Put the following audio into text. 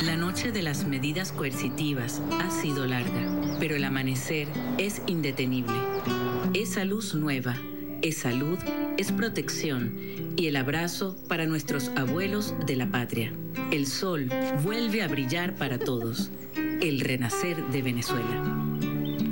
La noche de las medidas coercitivas ha sido larga, pero el amanecer es indetenible. Esa luz nueva, es salud, es protección y el abrazo para nuestros abuelos de la patria. El sol vuelve a brillar para todos. El renacer de Venezuela.